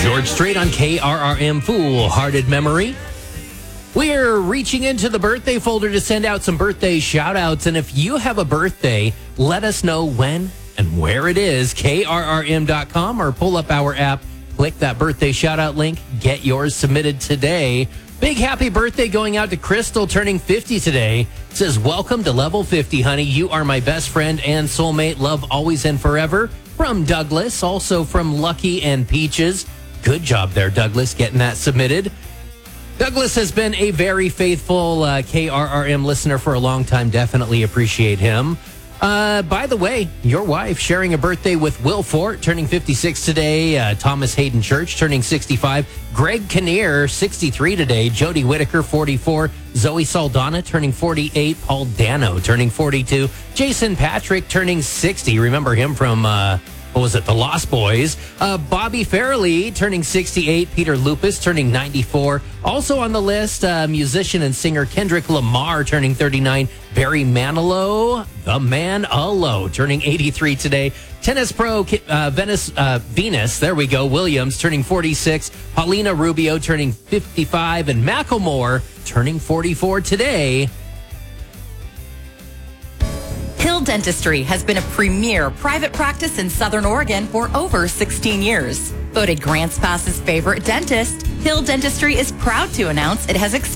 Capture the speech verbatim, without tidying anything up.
George Strait on K R R M, Fool-Hearted Memory. We're reaching into the birthday folder to send out some birthday shout-outs. And if you have a birthday, let us know when and where it is, K R R M dot com, or pull up our app, click that birthday shout-out link, get yours submitted today. Big happy birthday going out to Crystal, turning fifty today. It says, welcome to Level fifty, honey. You are my best friend and soulmate. Love always and forever. From Douglas, also from Lucky and Peaches. Good job there, Douglas, getting that submitted. Douglas has been a very faithful uh, K R R M listener for a long time. Definitely appreciate him. Uh, by the way, your wife sharing a birthday with Will Fort, turning fifty-six today. Uh, Thomas Hayden Church, turning sixty-five. Greg Kinnear, sixty-three today. Jody Whitaker, forty-four. Zoe Saldana, turning forty-eight. Paul Dano, turning forty-two. Jason Patrick, turning sixty. Remember him from... Uh, What was it? The Lost Boys. Uh, Bobby Farrelly turning sixty-eight. Peter Lupus turning ninety-four. Also on the list, uh, musician and singer Kendrick Lamar turning thirty-nine. Barry Manilow, the man Alo, turning eighty-three today. Tennis pro uh, Venus, uh, Venus, there we go, Williams turning forty-six. Paulina Rubio turning fifty-five. And Macklemore turning forty-four today. Hill Dentistry has been a premier private practice in Southern Oregon for over sixteen years. Voted Grants Pass's favorite dentist, Hill Dentistry is proud to announce it has expanded